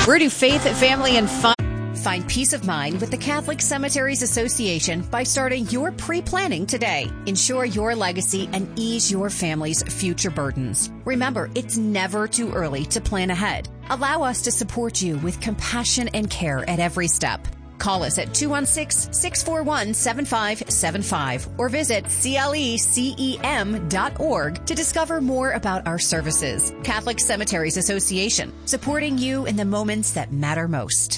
We're to faith, family, and fun. Find peace of mind with the Catholic Cemeteries Association by starting your pre-planning today. Ensure your legacy and ease your family's future burdens. Remember, it's never too early to plan ahead. Allow us to support you with compassion and care at every step. Call us at 216-641-7575 or visit clecem.org to discover more about our services. Catholic Cemeteries Association, supporting you in the moments that matter most.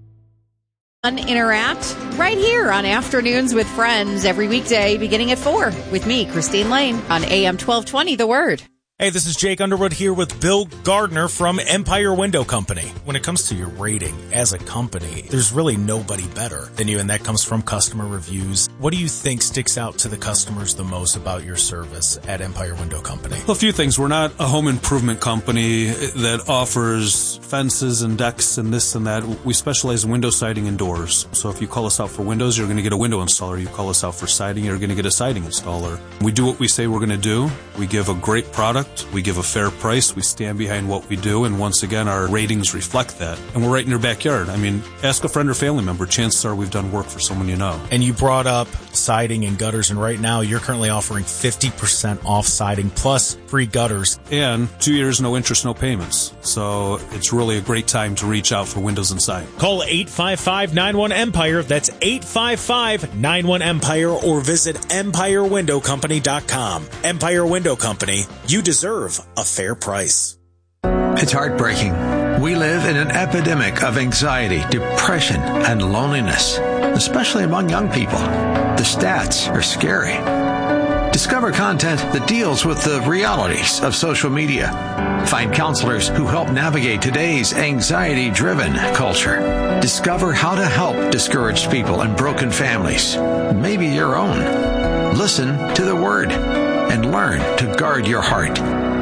Interact right here on Afternoons with Friends every weekday beginning at 4 with me, Christine Lane, on AM 1220, The Word. Hey, this is Jake Underwood here with Bill Gardner from Empire Window Company. When it comes to your rating as a company, there's really nobody better than you, and that comes from customer reviews. What do you think sticks out to the customers the most about your service at Empire Window Company? Well, a few things. We're not a home improvement company that offers fences and decks and this and that. We specialize in window siding and doors. So if you call us out for windows, you're going to get a window installer. You call us out for siding, you're going to get a siding installer. We do what we say we're going to do. We give a great product. We give a fair price. We stand behind what we do. And once again, our ratings reflect that. And we're right in your backyard. I mean, ask a friend or family member. Chances are we've done work for someone you know. And you brought up siding and gutters. And right now, you're currently offering 50% off siding plus free gutters. And 2 years, no interest, no payments. So it's really a great time to reach out for windows and siding. Call 855-91-EMPIRE. That's 855-91-EMPIRE or visit EmpireWindowCompany.com. Empire Window Company. You deserve a fair price. It's heartbreaking. We live in an epidemic of anxiety, depression, and loneliness, especially among young people. The stats are scary. Discover content that deals with the realities of social media. Find counselors who help navigate today's anxiety-driven culture. Discover how to help discouraged people and broken families, maybe your own. Listen to the Word and learn to guard your heart.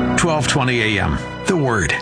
1220 a.m. The Word.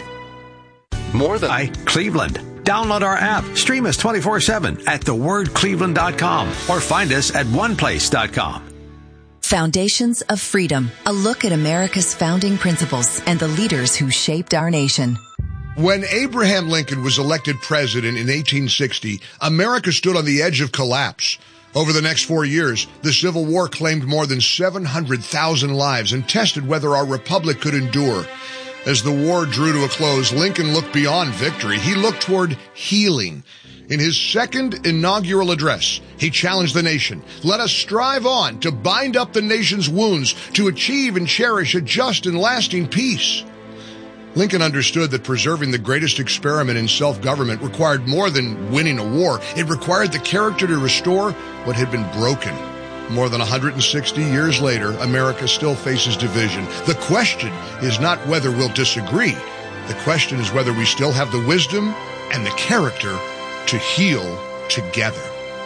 More than Cleveland. Download our app. Stream us 24/7 at thewordcleveland.com or find us at oneplace.com. Foundations of Freedom, a look at America's founding principles and the leaders who shaped our nation. When Abraham Lincoln was elected president in 1860, America stood on the edge of collapse. Over the next 4 years, the Civil War claimed more than 700,000 lives and tested whether our republic could endure. As the war drew to a close, Lincoln looked beyond victory. He looked toward healing. In his second inaugural address, he challenged the nation. Let us strive on to bind up the nation's wounds, to achieve and cherish a just and lasting peace. Lincoln understood that preserving the greatest experiment in self-government required more than winning a war. It required the character to restore what had been broken. More than 160 years later, America still faces division. The question is not whether we'll disagree. The question is whether we still have the wisdom and the character to heal together.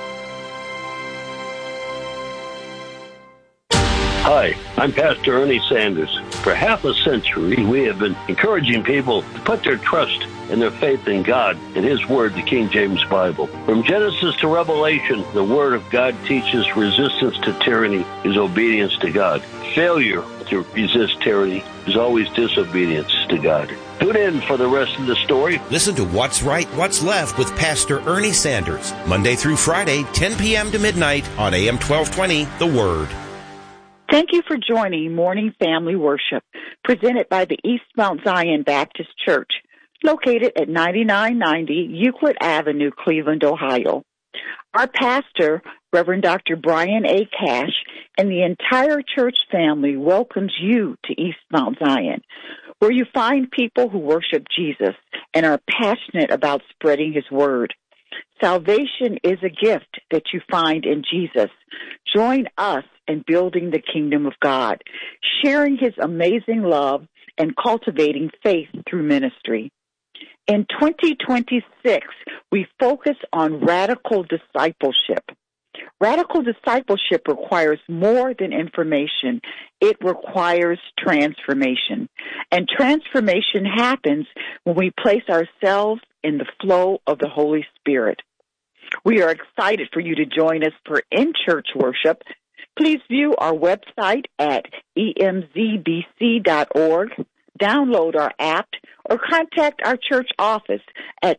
Hi, I'm Pastor Ernie Sanders. For half a century, we have been encouraging people to put their trust and their faith in God and His Word, the King James Bible. From Genesis to Revelation, the Word of God teaches resistance to tyranny is obedience to God. Failure to resist tyranny is always disobedience to God. Tune in for the rest of the story. Listen to What's Right, What's Left with Pastor Ernie Sanders, Monday through Friday, 10 p.m. to midnight on AM 1220, The Word. Thank you for joining Morning Family Worship, presented by the East Mount Zion Baptist Church, located at 9990 Euclid Avenue, Cleveland, Ohio. Our pastor, Reverend Dr. Brian A. Cash, and the entire church family welcomes you to East Mount Zion, where you find people who worship Jesus and are passionate about spreading His Word. Salvation is a gift that you find in Jesus. Join us in building the kingdom of God, sharing His amazing love and cultivating faith through ministry. In 2026, we focus on radical discipleship. Radical discipleship requires more than information. It requires transformation. And transformation happens when we place ourselves in the flow of the Holy Spirit. We are excited for you to join us for in-church worship. Please view our website at emzbc.org. Download our app or contact our church office at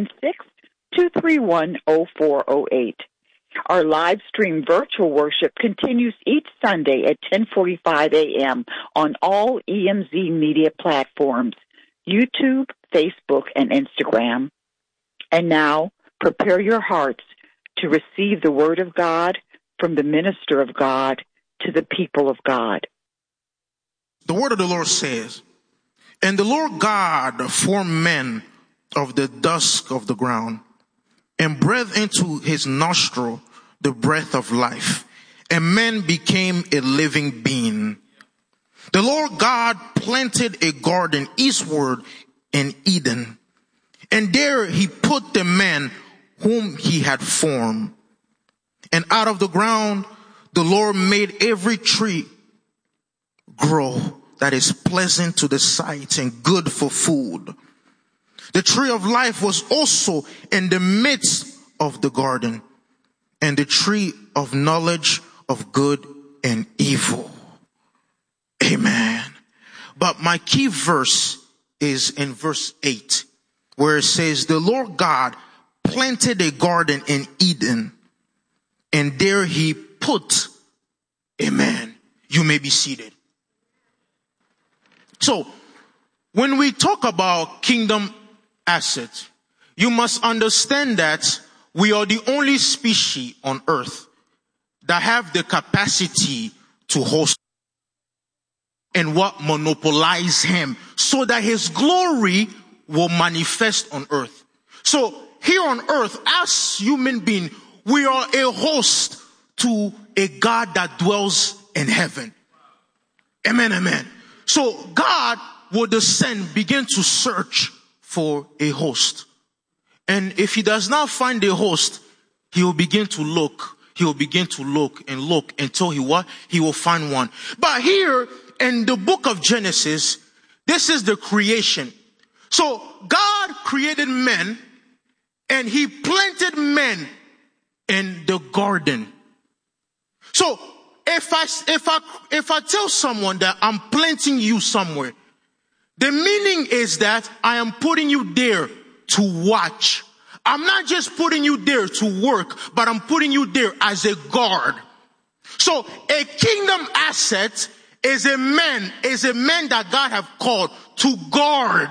216-231-0408. Our live stream virtual worship continues each Sunday at 10:45 a.m. on all EMZ media platforms, YouTube, Facebook, and Instagram. And now, prepare your hearts to receive the Word of God from the minister of God to the people of God. The Word of the Lord says, "And the Lord God formed man of the dust of the ground, and breathed into his nostril the breath of life, and man became a living being. The Lord God planted a garden eastward in Eden, and there he put the man whom he had formed. And out of the ground the Lord made every tree grow that is pleasant to the sight and good for food. The tree of life was also in the midst of the garden, and the tree of knowledge of good and evil." Amen. But my key verse is in verse 8, where it says, "The Lord God planted a garden in Eden, and there he put a man." You may be seated. So, when we talk about kingdom assets, you must understand that we are the only species on earth that have the capacity to host and what monopolize him so that his glory will manifest on earth. So here on earth, as human beings, we are a host to a God that dwells in heaven. Amen, amen. So God will descend, begin to search for a host. And if he does not find a host, he will begin to look. He will begin to look and look until he will find one. But here in the book of Genesis, this is the creation. So God created men and he planted men in the garden. So if I tell someone that I'm planting you somewhere, the meaning is that I am putting you there to watch. I'm not just putting you there to work, but I'm putting you there as a guard. So a kingdom asset is a man that God have called to guard.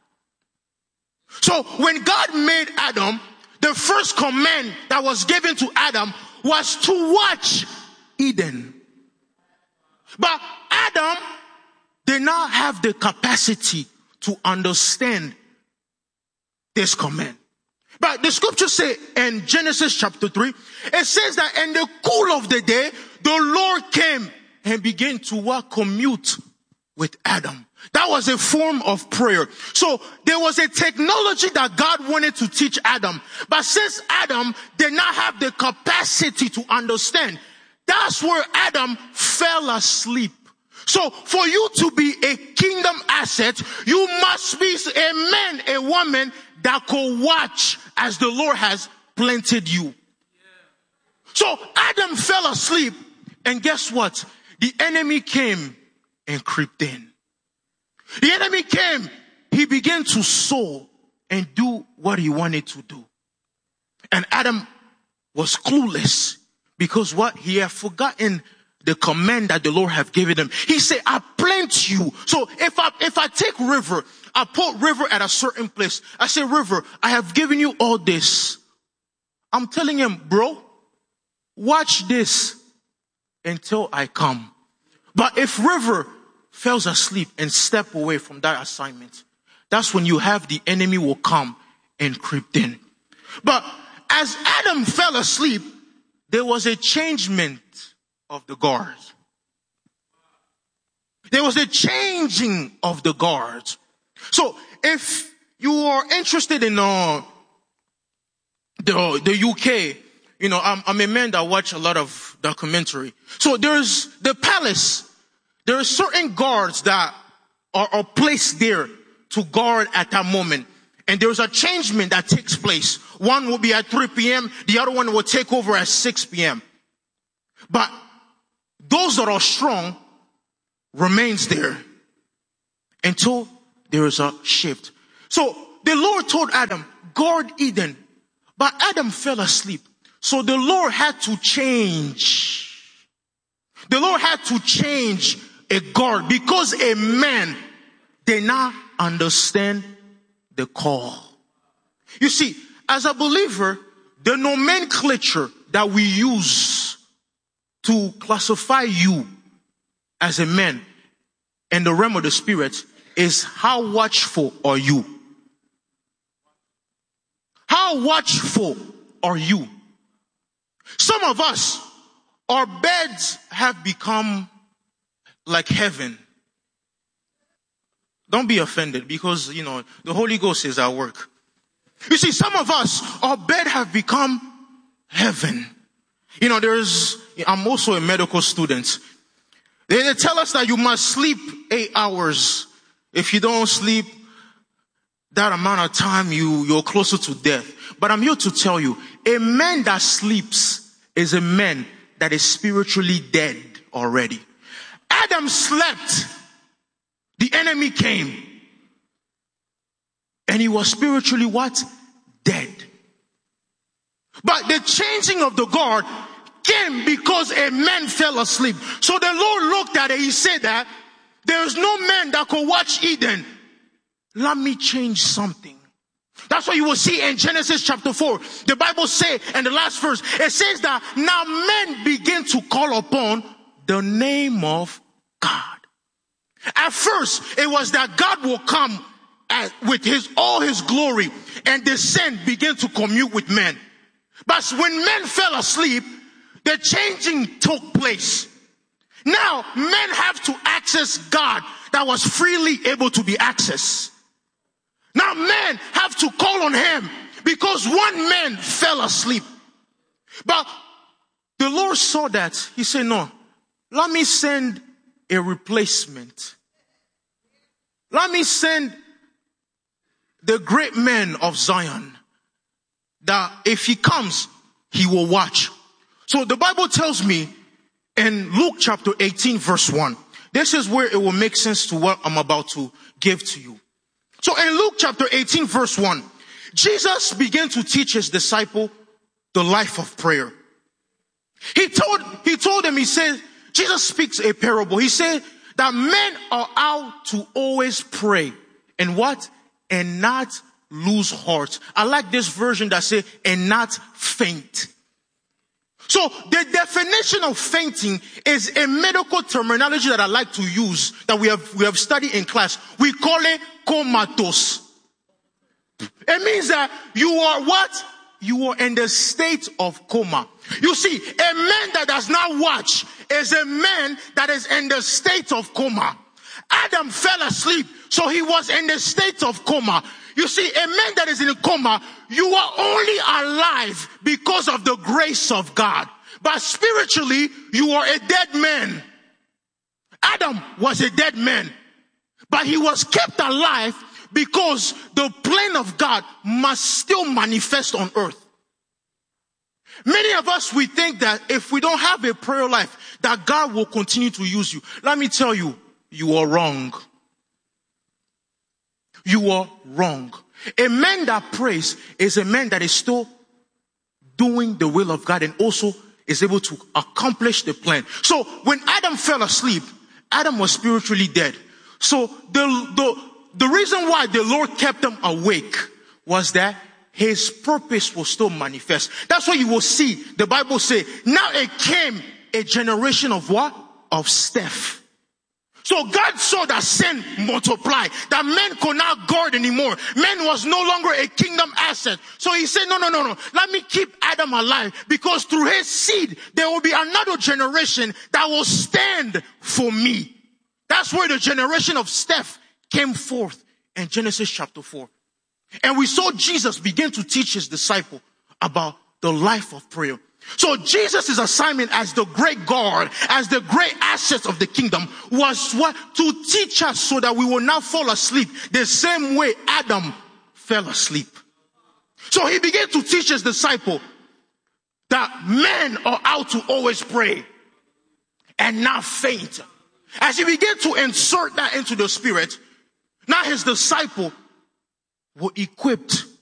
So when God made Adam, the first command that was given to Adam was to watch Eden. But Adam did not have the capacity to understand this command. But the scripture says in Genesis chapter 3, it says that in the cool of the day, the Lord came and began to commute with Adam. That was a form of prayer. So there was a technology that God wanted to teach Adam. But since Adam did not have the capacity to understand, that's where Adam fell asleep. So for you to be a kingdom asset, you must be a man, a woman that could watch as the Lord has planted you. So Adam fell asleep, and guess what? The enemy came and crept in. The enemy came, he began to sow and do what he wanted to do. And Adam was clueless because what? He had forgotten the command that the Lord have given him. He said, I plant you. So if I take river, I put river at a certain place. I say, river, I have given you all this. I'm telling him, bro, watch this until I come. But if river falls asleep and step away from that assignment, that's when you have the enemy will come and creep in. But as Adam fell asleep, there was a changement of the guards. There was a changing of the guards. So if you are interested in the UK, you know, I'm a man that watch a lot of documentary. So there's the palace. There are certain guards that are placed there to guard at that moment. And there's a changement that takes place. One will be at 3 p.m. The other one will take over at 6 p.m. But those that are strong remains there. until there is a shift. So the Lord told Adam, guard Eden. But Adam fell asleep. So the Lord had to change. The Lord had to change a guard because a man did not understand the call. You see, as a believer, the nomenclature that we use to classify you as a man in the realm of the spirit is how watchful are you? How watchful are you? Some of us, our beds have become like heaven. Don't be offended because, the Holy Ghost is at work. You see, some of us, our bed have become heaven. I'm also a medical student. They tell us that you must sleep 8 hours. If you don't sleep that amount of time, you're closer to death. But I'm here to tell you, a man that sleeps is a man that is spiritually dead already. Adam slept. The enemy came. And he was spiritually what? Dead. But the changing of the guard came because a man fell asleep. So the Lord looked at it. He said that there is no man that could watch Eden. Let me change something. That's what you will see in Genesis chapter 4. The Bible says, in the last verse, it says that now men begin to call upon the name of God. At first, it was that God will come with all his glory and descend, begin to commune with men. But when men fell asleep, the changing took place. Now, men have to access God that was freely able to be accessed. Now, men have to call on him because one man fell asleep. But the Lord saw that. He said, no, let me send a replacement. Let me send the great man of Zion, that if he comes, he will watch. So the Bible tells me in Luke chapter 18 verse 1, this is where it will make sense to what I'm about to give to you. So in Luke chapter 18 verse 1, Jesus began to teach his disciple the life of prayer. He told them, he said, Jesus speaks a parable. He said that men are out to always pray. And what? And not lose heart. I like this version that says, and not faint. So the definition of fainting is a medical terminology that I like to use, that we have studied in class. We call it comatose. It means that you are what? You are in the state of coma. You see, a man that does not watch is a man that is in the state of coma. Adam fell asleep, so he was in the state of coma. You see, a man that is in a coma, you are only alive because of the grace of God. But spiritually, you are a dead man. Adam was a dead man, but he was kept alive because the plan of God must still manifest on earth. Many of us, we think that if we don't have a prayer life, that God will continue to use you. Let me tell you, you are wrong. You are wrong. A man that prays is a man that is still doing the will of God and also is able to accomplish the plan. So when Adam fell asleep, Adam was spiritually dead. So the reason why the Lord kept him awake was that his purpose will still manifest. That's why you will see the Bible say, now it came a generation of what? Of Steph. So God saw that sin multiply, that men could not guard anymore. Man was no longer a kingdom asset. So he said, no. Let me keep Adam alive, because through his seed, there will be another generation that will stand for me. That's where the generation of Steph came forth in Genesis chapter 4. And we saw Jesus begin to teach his disciple about the life of prayer. So Jesus' assignment as the great guard, as the great asset of the kingdom, was what? To teach us so that we will not fall asleep the same way Adam fell asleep. So he began to teach his disciple that men are out to always pray and not faint. As he began to insert that into the spirit, Now his disciple were equipped